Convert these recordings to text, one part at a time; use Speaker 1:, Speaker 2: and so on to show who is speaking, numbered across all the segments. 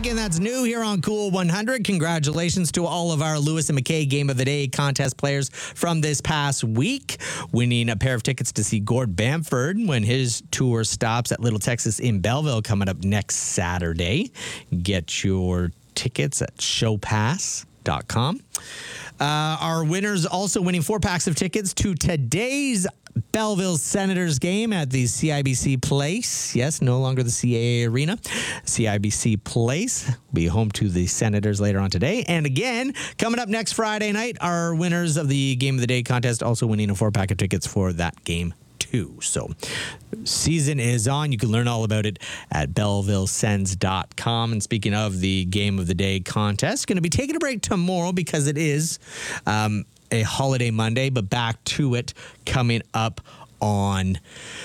Speaker 1: week, and that's new here on Cool 100. Congratulations to all of our Lewis and McKay Game of the Day contest players from this past week, winning a pair of tickets to see Gord Bamford when his tour stops at Little Texas in Belleville coming up next Saturday. Get your tickets at showpass.com. Our winners also winning 4 packs of tickets to today's Belleville Senators game at the CIBC Place. Yes, no longer the CAA Arena. CIBC Place will be home to the Senators later on today. And again, coming up next Friday night, our winners of the Game of the Day contest also winning a 4-pack of tickets for that game too. So season is on. You can learn all about it at BellevilleSens.com. And speaking of the Game of the Day contest, going to be taking a break tomorrow because it is a holiday Monday, but back to it coming up on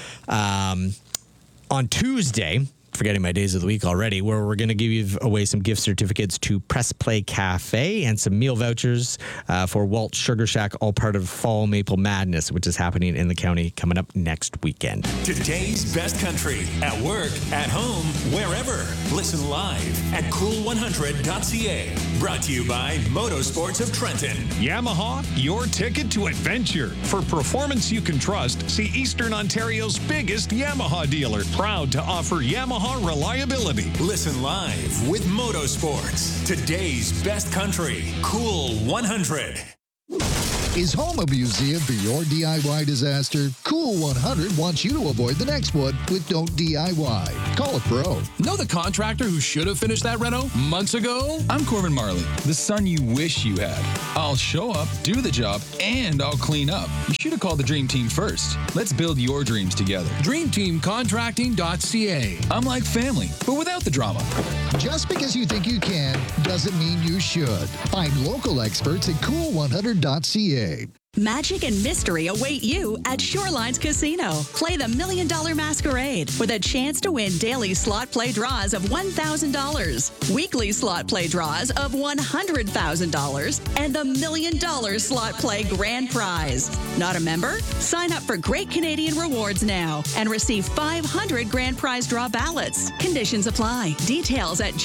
Speaker 1: Tuesday. Forgetting my days of the week already, where we're going to give you away some gift certificates to Press Play Cafe and some meal vouchers for Walt Sugar Shack, all part of Fall Maple Madness, which is happening in the county coming up next weekend.
Speaker 2: Today's best country, at work, at home, wherever. Listen live at cool100.ca. Brought to you by Motorsports of Trenton.
Speaker 3: Yamaha, your ticket to adventure. For performance you can trust, see Eastern Ontario's biggest Yamaha dealer. Proud to offer Yamaha reliability.
Speaker 2: Listen live with Motorsports. Today's best country, Cool 100.
Speaker 4: Is home a museum for your DIY disaster? Cool 100 wants you to avoid the next one with Don't DIY. Call a pro.
Speaker 5: Know the contractor who should have finished that reno months ago? I'm Corbin Marley, the son you wish you had. I'll show up, do the job, and I'll clean up. You should have called the Dream Team first. Let's build your dreams together. DreamTeamContracting.ca. I'm like family, but without the drama.
Speaker 4: Just because you think you can doesn't mean you should. Find local experts at cool100.ca.
Speaker 6: Magic and mystery await you at Shorelines Casino. Play the $1 Million Masquerade with a chance to win daily slot play draws of $1,000, weekly slot play draws of $100,000, and the $1 Million slot play grand prize. Not a member? Sign up for Great Canadian Rewards now and receive 500 grand prize draw ballots. Conditions apply. Details at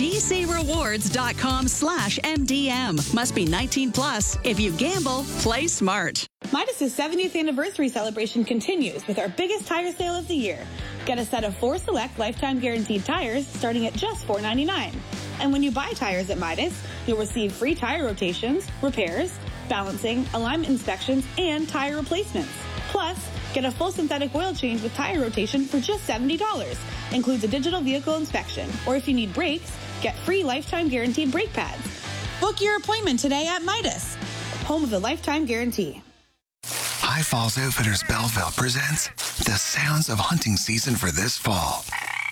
Speaker 6: gcrewards.com/MDM. Must be 19 plus. If you gamble, play smart.
Speaker 7: Midas' 70th anniversary celebration continues with our biggest tire sale of the year. Get a set of 4 select lifetime guaranteed tires starting at just $4.99. And when you buy tires at Midas, you'll receive free tire rotations, repairs, balancing, alignment inspections, and tire replacements. Plus, get a full synthetic oil change with tire rotation for just $70. Includes a digital vehicle inspection. Or if you need brakes, get free lifetime guaranteed brake pads. Book your appointment today at Midas, home of the lifetime guarantee.
Speaker 8: High Falls Outfitters Belleville presents the sounds of hunting season for this fall.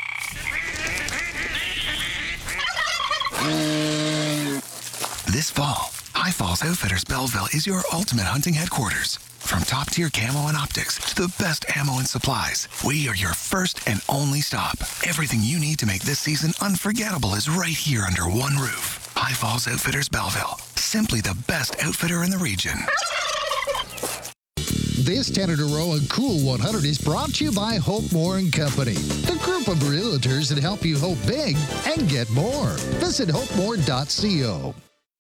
Speaker 8: This fall, High Falls Outfitters Belleville is your ultimate hunting headquarters. From top-tier camo and optics to the best ammo and supplies, we are your first and only stop. Everything you need to make this season unforgettable is right here under one roof. High Falls Outfitters Belleville, simply the best outfitter in the region.
Speaker 4: This 10 in a row on Cool 100 is brought to you by Hope Moore & Company, the group of realtors that help you hope big and get more. Visit hopemore.co.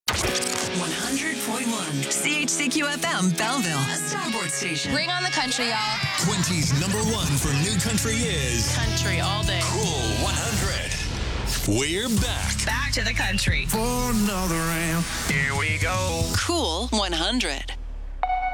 Speaker 6: 100.1 CHCQ-FM Belleville, a starboard station.
Speaker 9: Bring on the country, y'all.
Speaker 2: 20's #1 for new country is
Speaker 9: Country all day.
Speaker 2: Cool 100. We're back.
Speaker 9: Back to the country.
Speaker 10: For another round, here we go.
Speaker 6: Cool 100.